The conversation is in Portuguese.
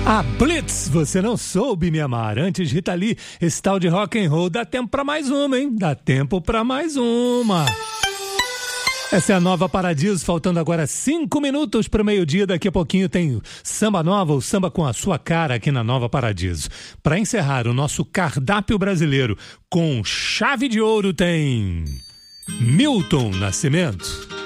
A Blitz, você não soube me amar. Antes Rita Lee, esse tal de rock and roll. Dá tempo pra mais uma, hein? Dá tempo pra mais uma. Essa é a Nova Paradiso, faltando agora 5 minutos para o meio-dia. Daqui a pouquinho tem Samba Nova, o samba com a sua cara aqui na Nova Paradiso. Para encerrar o nosso cardápio brasileiro com chave de ouro tem Milton Nascimento.